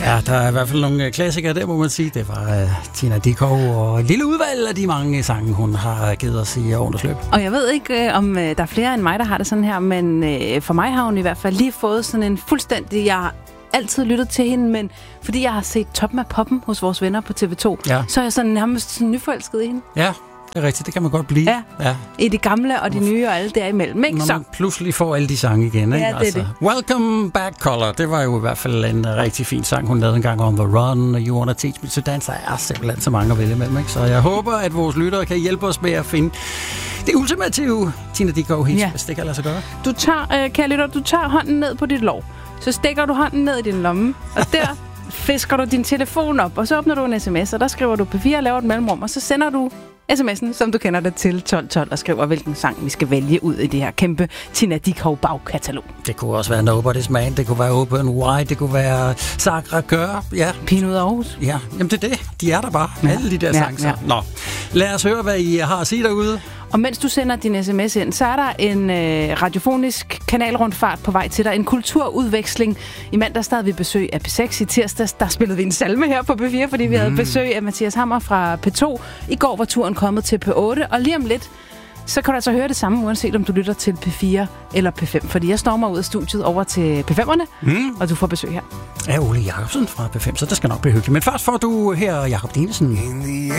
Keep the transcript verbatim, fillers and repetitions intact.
Ja, der er i hvert fald nogle klassikere der, må man sige. Det var uh, Tina Dickow og et lille udvalg af de mange sange, hun har givet os i årenes løb. Og jeg ved ikke, om uh, der er flere end mig, der har det sådan her, men uh, for mig har hun i hvert fald lige fået sådan en fuldstændig... Jeg har altid lyttet til hende, men fordi jeg har set Toppen af Poppen hos vores venner på T V to, ja. så er jeg sådan nærmest sådan nyforelsket i hende. Ja. Det er rigtigt, det kan man godt blive. Ja, ja. I det gamle og de nye og alle derimellem, ikke? Når så man pludselig får alle de sange igen, ikke? Ja, det er altså, det. Welcome Back Color, det var jo i hvert fald en rigtig fin sang, hun lavede en gang On The Run, og You Wanna Teach Me To Dance. Der er simpelthen så mange at vælge mellem, ikke? Så jeg håber, at vores lyttere kan hjælpe os med at finde det ultimative Tina Dickow hits, ja. hvis det kan lade sig gøre. Du tager, øh, kære lytter, du tager hånden ned på dit lår, så stikker du hånden ned i din lomme, og der fisker du din telefon op, og så åbner du en sms, og der skriver du P fire og laver et mellemrum, og så sender du sms'en, som du kender det, til tolv tolv og skriver, hvilken sang vi skal vælge ud i det her kæmpe Tina Dickow bagkatalog. Det kunne også være Nobody's Man, det kunne være Open Wide, det kunne være Sacre Coeur, ja. Pigen ud af Aarhus. Ja, jamen det er det. De er der bare, ja. alle de der ja, sange. Ja. Nå, lad os høre, hvad I har at sige derude. Og mens du sender din sms ind, så er der en øh, radiofonisk kanalrundfart på vej til dig. En kulturudveksling. I mandags der havde vi besøg af P seks. I tirsdags der spillede vi en salme her på P fire, fordi vi mm. havde besøg af Mathias Hammer fra P to. I går var turen kommet til P otte, og lige om lidt, så kan du altså høre det samme, uanset om du lytter til P fire eller P fem. Fordi jeg stormer ud af studiet over til P fem'erne, mm. og du får besøg her. Af Ole Jacobsen fra P fem, så det skal nok blive hyggeligt. Men først får du her Jakob Dinesen.